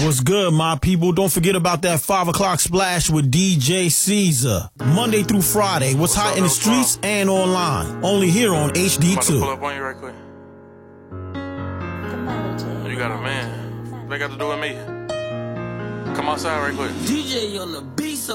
What's good, my people? Don't forget about that 5 o'clock splash with DJ Caesar. Monday through Friday. What's hot in the streets and online. Only here on HD2. I'm about to pull up on you right quick. You got a man. What they got to do with me? Come outside right quick. DJ on the beat.